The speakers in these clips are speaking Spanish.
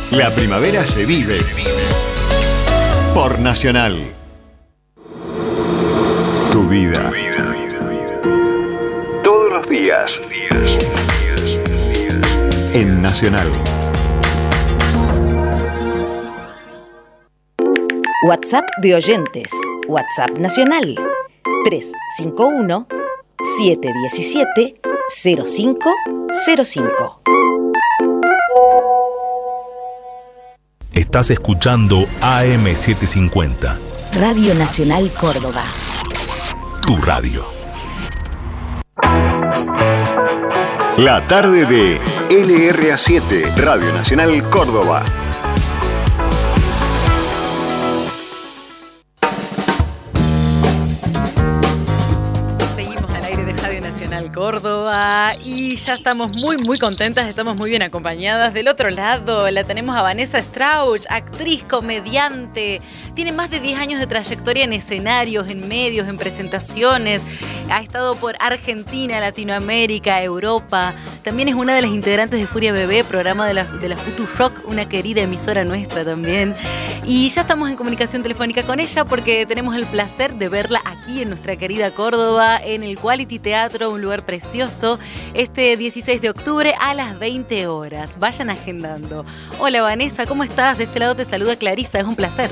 La primavera se vive por Nacional. Tu vida. Todos los días. En Nacional. WhatsApp de oyentes. WhatsApp Nacional. 351-717-0505. Estás escuchando AM750. Radio Nacional Córdoba. Tu radio. La tarde de LRA7, Radio Nacional Córdoba. Seguimos al aire de Radio Nacional Córdoba y ya estamos muy contentas, estamos muy bien acompañadas. Del otro lado la tenemos a Vanessa Strauch, actriz, comediante. Tiene más de 10 años de trayectoria en escenarios, en medios, en presentaciones. Ha estado por Argentina, Latinoamérica, Europa. También es una de las integrantes de Furia Bebé, programa de la Futurock, una querida emisora nuestra también. Y ya estamos en comunicación telefónica con ella porque tenemos el placer de verla aquí en nuestra querida Córdoba, en el Quality Teatro, un lugar precioso, este 16 de octubre a las 20 horas. Vayan agendando. Hola Vanessa, ¿cómo estás? De este lado te saluda Clarisa, es un placer.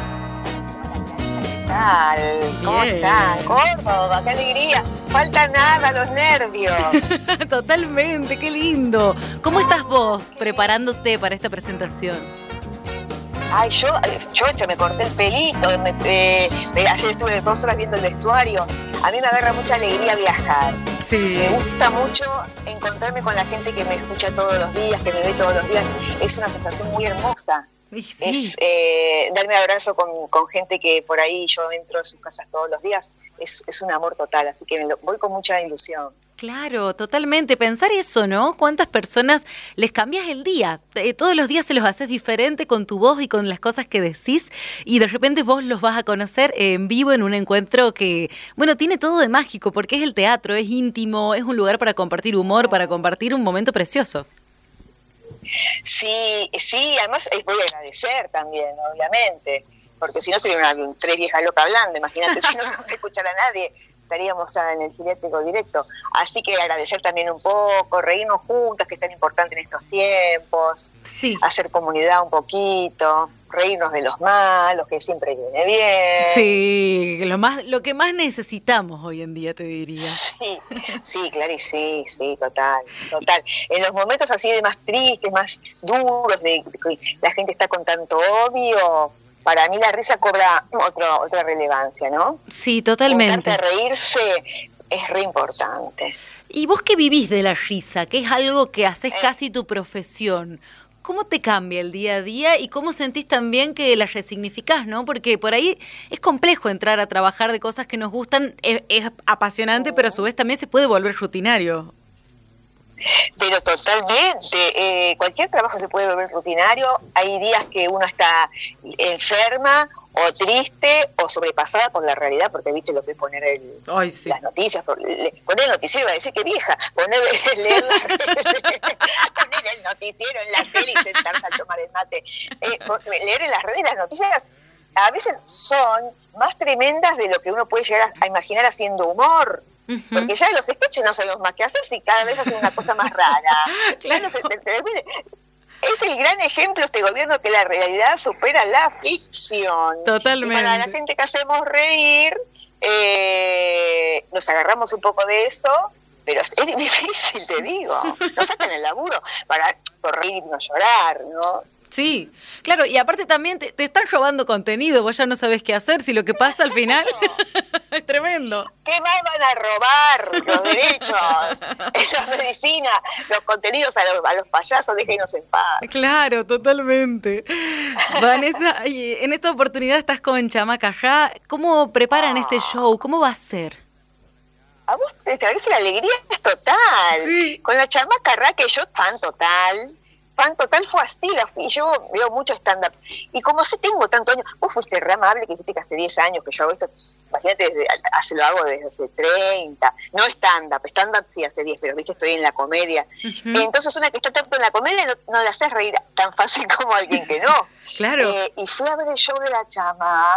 ¿Qué tal? ¿Cómo están? Córdoba, qué alegría. Falta nada, los nervios. Totalmente, qué lindo. ¿Cómo estás vos preparándote para esta presentación? Ay, yo me corté el pelito. Ayer estuve 2 horas viendo el vestuario. A mí me agarra mucha alegría viajar. Sí. Me gusta mucho encontrarme con la gente que me escucha todos los días, que me ve todos los días. Es una sensación muy hermosa. Sí. Es darme abrazo con gente que por ahí yo entro a sus casas todos los días. Es un amor total, así que voy con mucha ilusión. Claro, totalmente. Pensar eso, ¿no? ¿Cuántas personas les cambias el día? Todos los días se los haces diferente con tu voz y con las cosas que decís y de repente vos los vas a conocer en vivo en un encuentro que, bueno, tiene todo de mágico porque es el teatro, es íntimo, es un lugar para compartir humor, para compartir un momento precioso. Sí, además voy a agradecer también, obviamente, porque si no sería 3 viejas locas hablando, imagínate, si no se escuchara a nadie, estaríamos en el geriátrico directo. Así que agradecer también un poco, reírnos juntas, que es tan importante en estos tiempos, sí. Hacer comunidad un poquito, reírnos de los malos, que siempre viene bien. Sí, lo que más necesitamos hoy en día, te diría. Sí, Clarice, sí, total. En los momentos así de más tristes, más duros, de que la gente está con tanto odio, para mí la risa cobra otra relevancia, ¿no? Sí, totalmente. Juntarte a reírse es re importante. ¿Y vos qué vivís de la risa? Que es algo que haces casi tu profesión. ¿Cómo te cambia el día a día y cómo sentís también que la resignificás, ¿no? Porque por ahí es complejo entrar a trabajar de cosas que nos gustan, es apasionante, pero a su vez también se puede volver rutinario. Pero totalmente, cualquier trabajo se puede volver rutinario. Hay días que uno está enferma o triste o sobrepasada por la realidad, porque viste lo que es poner las noticias, poner el noticiero, iba a decir que vieja, leer el noticiero en la tele y sentarse a tomar el mate, leer en las redes las noticias a veces son más tremendas de lo que uno puede llegar a imaginar haciendo humor. Porque ya de los sketches no sabemos más qué hacer si cada vez hacen una cosa más rara. Claro. Es el gran ejemplo este gobierno que la realidad supera la ficción. Totalmente. Y para la gente que hacemos reír, nos agarramos un poco de eso, pero es difícil, te digo. Nos sacan el laburo por reír y no llorar, ¿no? Sí, claro, y aparte también te están robando contenido, vos ya no sabés qué hacer, si lo que pasa al final es tremendo. ¿Qué más van a robar? Los derechos, la medicina, los contenidos a los payasos, déjenos en paz. Claro, totalmente. Vanessa, en esta oportunidad estás con Chamaca Ya. ¿Cómo preparan este show? ¿Cómo va a ser? A vos te parece la alegría es total. Sí. Con la Chamaca Ra, que yo fan total. fan total, fue así, y yo veo mucho stand-up. Y como tengo tantos años, vos fuiste re amable que dijiste que hace 10 años que yo hago esto, imagínate, lo hago desde hace 30, no stand-up sí hace 10, pero viste, estoy en la comedia. Entonces una que está tanto en la comedia no le haces reír tan fácil como alguien que no. Claro. Y fui a ver el show de la Chama,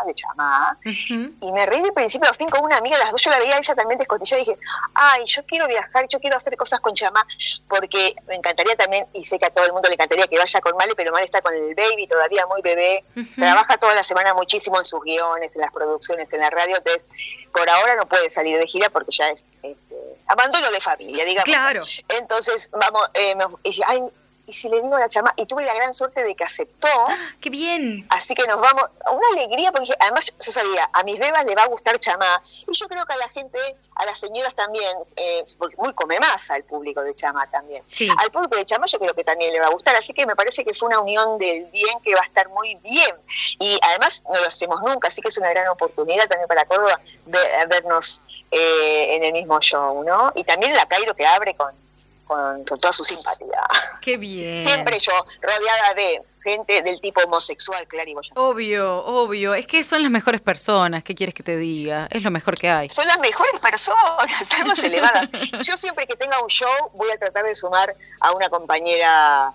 y me reí de principio a fin con una amiga, las dos yo la veía a ella también descostillada, y dije, ay, yo quiero viajar, yo quiero hacer cosas con Chama, porque me encantaría también, y sé que a todo el mundo le encantaría que vaya con Male, pero Male está con el baby, todavía muy bebé, trabaja toda la semana muchísimo en sus guiones, en las producciones, en la radio, entonces por ahora no puede salir de gira porque ya es abandono de familia, digamos. Claro. Entonces, vamos, y dije, ay, y si le digo a la Chama, y tuve la gran suerte de que aceptó. ¡Qué bien! Así que nos vamos, una alegría, porque además yo sabía, a mis bebas le va a gustar Chama, y yo creo que a la gente, a las señoras también, porque muy come más al público de Chama también. Sí. Al público de Chama yo creo que también le va a gustar, así que me parece que fue una unión del bien que va a estar muy bien. Y además no lo hacemos nunca, así que es una gran oportunidad también para Córdoba vernos en el mismo show, ¿no? Y también la Cairo que abre con toda su simpatía. ¡Qué bien! Siempre yo, rodeada de gente del tipo homosexual, claro, y vos ya sabés. Obvio. Es que son las mejores personas, ¿qué quieres que te diga? Es lo mejor que hay. Son las mejores personas, están más elevadas. Yo siempre que tenga un show voy a tratar de sumar a una compañera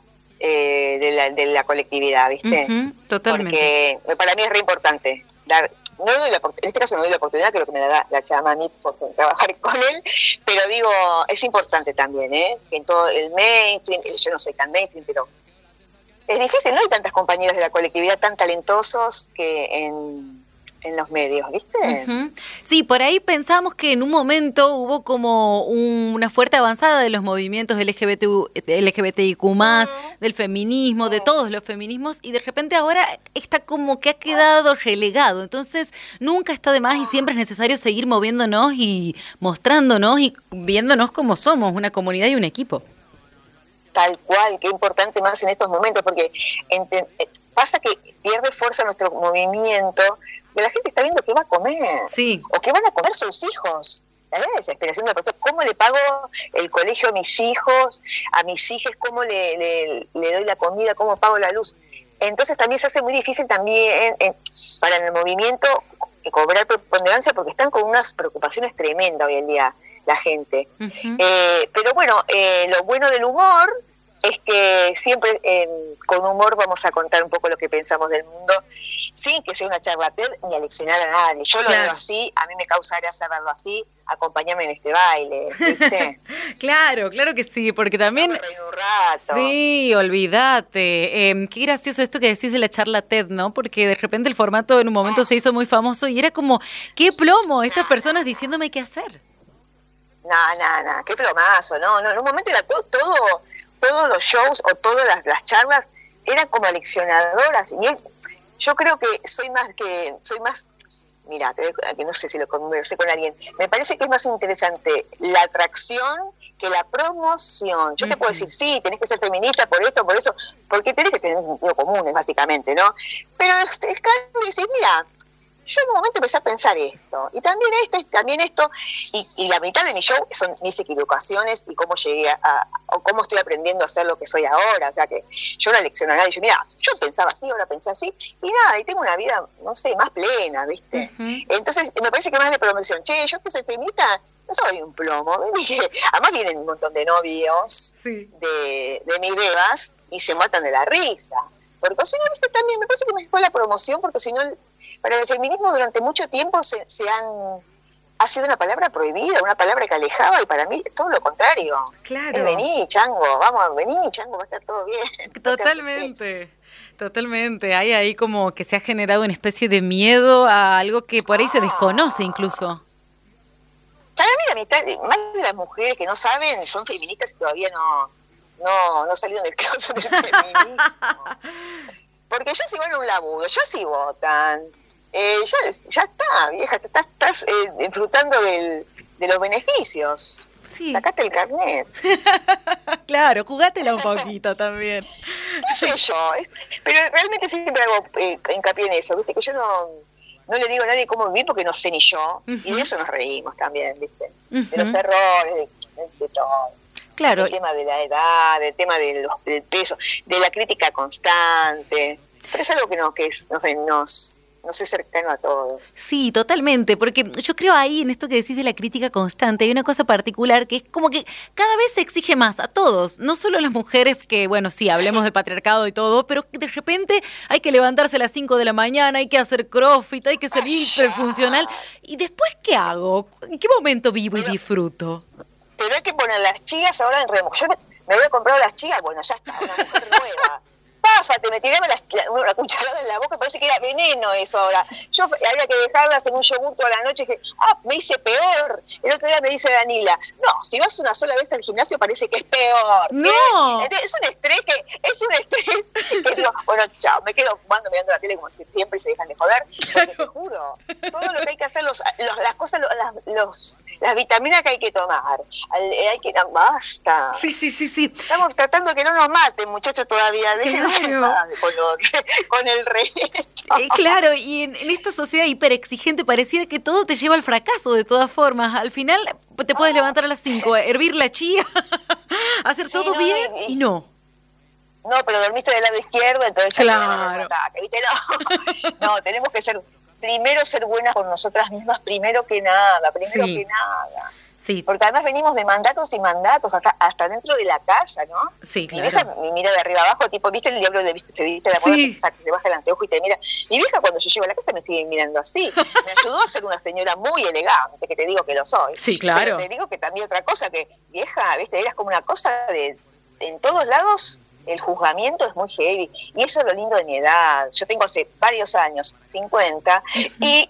de la colectividad, ¿viste? Totalmente. Porque para mí es re importante dar... en este caso no doy la oportunidad, creo que me la da la Chama a mí por trabajar con él, pero digo, es importante también, que en todo el mainstream, yo no soy tan mainstream, pero es difícil, no hay tantas compañeras de la colectividad tan talentosos que en los medios, ¿viste? Sí, por ahí pensamos que en un momento hubo como una fuerte avanzada de los movimientos LGBTIQ+, del feminismo, de todos los feminismos, y de repente ahora está como que ha quedado relegado. Entonces, nunca está de más y siempre es necesario seguir moviéndonos y mostrándonos y viéndonos como somos, una comunidad y un equipo. Tal cual, qué importante más en estos momentos, porque pasa que pierde fuerza nuestro movimiento, que la gente está viendo qué va a comer, sí, o qué van a comer sus hijos. La desesperación de la persona, ¿cómo le pago el colegio a mis hijos, a mis hijas, cómo le doy la comida, cómo pago la luz? Entonces también se hace muy difícil también para el movimiento cobrar preponderancia, porque están con unas preocupaciones tremendas hoy en día la gente. Pero bueno, lo bueno del humor es que siempre con humor vamos a contar un poco lo que pensamos del mundo, sin que sea una charla TED ni aleccionar a nadie. Yo lo veo así, a mí me causa gracia verlo así, acompáñame en este baile, ¿viste? Claro que sí, porque también... Un rato. Sí, olvídate. Qué gracioso esto que decís de la charla TED, ¿no? Porque de repente el formato en un momento se hizo muy famoso y era como, qué plomo, estas personas diciéndome qué hacer. No, qué plomazo, no, en un momento era todos los shows o todas las charlas eran como aleccionadoras, y yo creo que soy más, mira, que no sé si lo conversé con alguien, me parece que es más interesante la atracción que la promoción. Yo te puedo decir, sí, tenés que ser feminista por esto, por eso, porque tenés que tener sentido común, básicamente, ¿no? Pero es cambio decir, mira, yo en un momento empecé a pensar esto, y también esto, y la mitad de mi show son mis equivocaciones y cómo llegué o cómo estoy aprendiendo a hacer lo que soy ahora. O sea que yo no lecciono a nadie, yo mira, yo pensaba así, ahora pensé así, y nada, y tengo una vida, no sé, más plena, ¿viste? Entonces me parece que más de promoción, yo que soy feminista, no soy un plomo, además vienen un montón de novios de mis bebas y se matan de la risa, porque si no, ¿viste? También me parece que me fue la promoción, porque si no... Para el feminismo durante mucho tiempo ha sido una palabra prohibida, una palabra que alejaba, y para mí todo lo contrario. Claro. Vení, chango, va a estar todo bien. Totalmente. Hay ahí como que se ha generado una especie de miedo a algo que por ahí se desconoce incluso. Para mí la mitad, más de las mujeres que no saben, son feministas y todavía no salieron del closet del feminismo. Porque ya si van a un laburo, ya si votan, ya está, vieja, estás disfrutando de los beneficios. Sí. Sacaste el carnet. Claro, jugátela un poquito también. No sé yo, pero realmente siempre hago hincapié en eso, ¿viste? Que yo no le digo a nadie cómo vivir porque no sé ni yo, y de eso nos reímos también, ¿viste? De los errores, de todo. Claro. El tema de la edad, el tema del peso, de la crítica constante. Pero es algo que nos es cercano a todos. Sí, totalmente, porque yo creo ahí en esto que decís de la crítica constante, hay una cosa particular que es como que cada vez se exige más a todos, no solo a las mujeres, que bueno, sí, hablemos del patriarcado y todo, pero de repente hay que levantarse a las 5 de la mañana, hay que hacer crossfit, hay que ser hiperfuncional. ¿Y después qué hago? ¿En qué momento vivo y disfruto? Pero hay que poner las chicas ahora en remo. Yo me había comprado las chicas, bueno, ya está, una mujer nueva. Páfate, me tiraba una cucharada en la boca, parece que era veneno eso ahora. Yo había que dejarlas en un yogur toda la noche y dije, me hice peor. El otro día me dice Danila, no, si vas una sola vez al gimnasio parece que es peor. ¡No! Es un estrés que digo, bueno, chao, me quedo ocupando mirando la tele como siempre y se dejan de joder, porque te juro, todo lo que hay que hacer, las cosas, las vitaminas que hay que tomar, basta. Sí. Estamos tratando de que no nos maten, muchachos, todavía. Claro. Con el resto. Claro, y en esta sociedad hiperexigente pareciera que todo te lleva al fracaso de todas formas. Al final te puedes levantar a las 5, hervir la chía, hacer todo bien y no. No, pero dormiste del lado izquierdo, entonces ya claro. ¿Viste? No, tenemos que ser buenas con nosotras mismas, primero que nada. Sí. Porque además venimos de mandatos y mandatos, hasta dentro de la casa, ¿no? Sí, claro. Mi vieja me mira de arriba abajo, tipo, ¿viste el diablo se viste de la moda? Sí. Que te baja el anteojo y te mira. Mi vieja cuando yo llego a la casa me sigue mirando así. Me ayudó a ser una señora muy elegante, que te digo que lo soy. Sí, claro. Pero te digo que también otra cosa, que vieja, ¿viste? Eras como una cosa en todos lados. El juzgamiento es muy heavy, y eso es lo lindo de mi edad. Yo tengo hace varios años, 50, y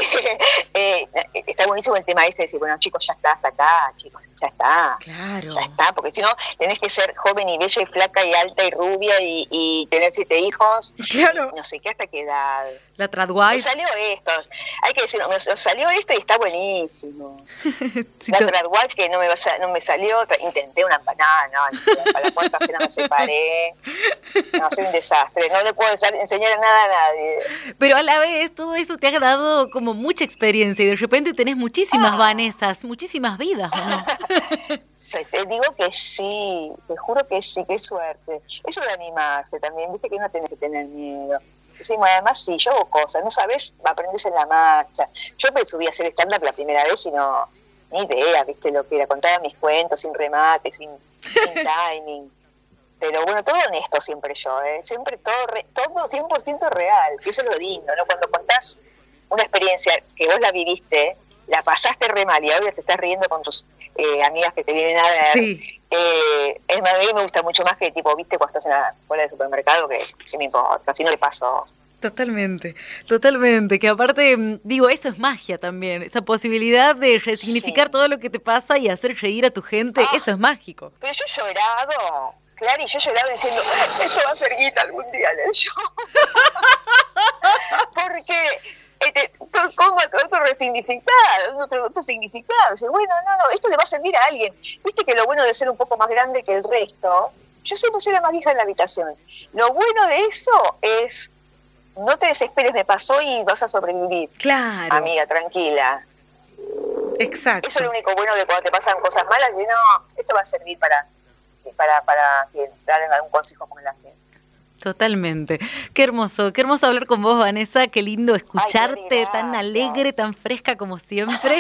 está buenísimo el tema ese de decir, bueno, chicos, ya está, hasta acá, chicos, ya está. Claro. Ya está, porque si no, tenés que ser joven y bella y flaca y alta y rubia y tener 7 hijos. Claro. No sé qué, hasta qué edad. La tradwife. Me salió esto, hay que decirlo, me salió esto y está buenísimo. Sí, la tradwife que no me salió, intenté una banana, para la cuarta cena me separé. No, soy un desastre, no le puedo enseñar nada a nadie. Pero a la vez todo eso te ha dado como mucha experiencia y de repente tenés muchísimas Vanessas, muchísimas vidas, ¿o no? Te digo que sí, te juro que sí, qué suerte. Eso de animarse también, viste que no tenés que tener miedo. Sí, además sí, yo hago cosas, no sabes, aprendes en la marcha. Yo me subí a hacer stand-up la primera vez y no, ni idea, viste lo que era, contaba mis cuentos sin remate, sin timing. Pero bueno, todo honesto siempre yo, siempre todo 100% real, que eso es lo lindo, ¿no? Cuando contás una experiencia que vos la viviste, la pasaste re mal y ahora te estás riendo con tus amigas que te vienen a ver. Sí. Es más, a mí me gusta mucho más que, tipo, viste, cuando estás en la cola del supermercado, que me importa, si no le pasó. Totalmente, que aparte, digo, eso es magia también, esa posibilidad de resignificar todo lo que te pasa y hacer reír a tu gente, eso es mágico. Pero yo he llorado, Clary, yo he llorado diciendo, esto va a ser guita algún día en el show. Porque ¿cómo otro resignificado, otro significado? Dice, bueno, no, esto le va a servir a alguien. Viste que lo bueno de ser un poco más grande que el resto, yo siempre soy la más vieja en la habitación. Lo bueno de eso es, no te desesperes, me pasó y vas a sobrevivir. Claro. Amiga, tranquila. Exacto. Eso es lo único bueno de cuando te pasan cosas malas, y no, esto va a servir para que darles algún consejo con la gente. Totalmente. Qué hermoso hablar con vos, Vanessa. Qué lindo escucharte. Ay, tan alegre, tan fresca como siempre.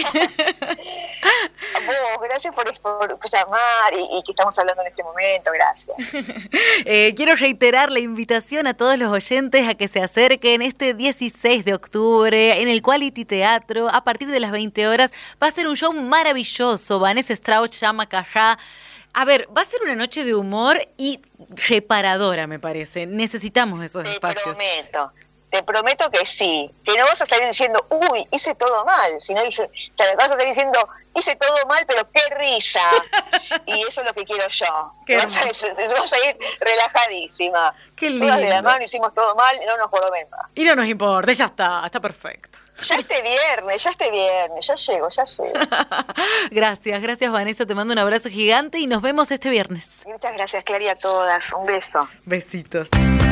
Vos, gracias por llamar y que estamos hablando en este momento. Gracias. Quiero reiterar la invitación a todos los oyentes a que se acerquen este 16 de octubre en el Quality Teatro. A partir de las 20 horas va a ser un show maravilloso. Vanessa Strauch llama Callá. A ver, va a ser una noche de humor y reparadora, me parece. Necesitamos esos espacios. Te prometo que sí. Que no vas a salir diciendo, uy, hice todo mal. Sino te vas a salir diciendo, hice todo mal, pero qué risa. Y eso es lo que quiero yo. Vas a ir relajadísima. Qué lindo. Todas de la mano, hicimos todo mal, no nos jodomen más. Y no nos importa, ya está perfecto. Ya este viernes, ya llego. Gracias Vanessa, te mando un abrazo gigante y nos vemos este viernes. Muchas gracias, Clary, a todas, un beso. Besitos.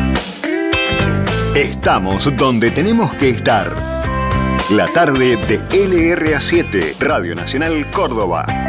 Estamos donde tenemos que estar. La tarde de LRA7, Radio Nacional Córdoba.